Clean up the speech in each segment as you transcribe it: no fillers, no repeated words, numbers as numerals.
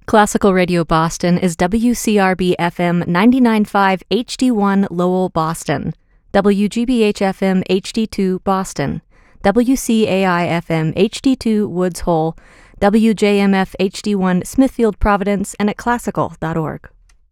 Classical Radio Boston is WCRB FM 99.5 HD1 Lowell, Boston, WGBH FM HD2 Boston, WCAI FM HD2 Woods Hole, WJMF HD1 Smithfield, Providence, and at classical.org.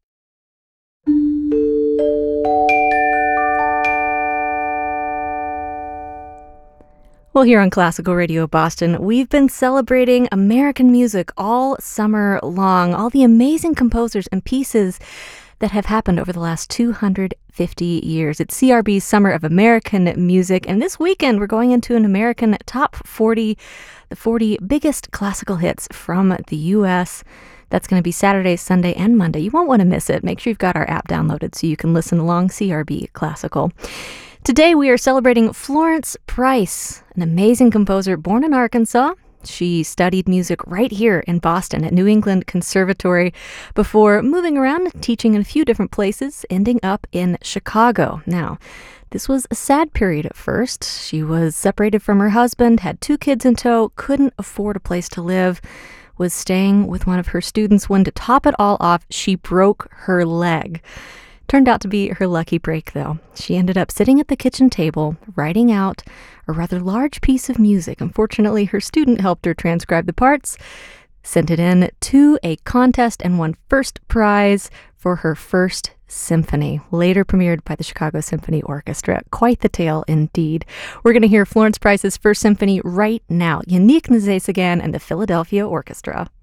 Well, here on Classical Radio Boston, we've been celebrating American music all summer long, all the amazing composers and pieces that have happened over the last 250 years. It's CRB's Summer of American Music, and this weekend we're going into an American Top 40, the 40 biggest classical hits from the U.S. That's going to be Saturday, Sunday, and Monday. You won't want to miss it. Make sure you've got our app downloaded so you can listen along, CRB Classical. Today we are celebrating Florence Price, an amazing composer born in Arkansas. She studied music right here in Boston at New England Conservatory before moving around, teaching in a few different places, ending up in Chicago. Now, this was a sad period at first. She was separated from her husband, had 2 kids in tow, couldn't afford a place to live, was staying with one of her students when, to top it all off, she broke her leg. Turned out to be her lucky break, though. She ended up sitting at the kitchen table, writing out a rather large piece of music. Unfortunately, her student helped her transcribe the parts, sent it in to a contest, and won first prize for her first symphony, later premiered by the Chicago Symphony Orchestra. Quite the tale indeed. We're going to hear Florence Price's first symphony right now. Yannick Nézet-Séguin and the Philadelphia Orchestra.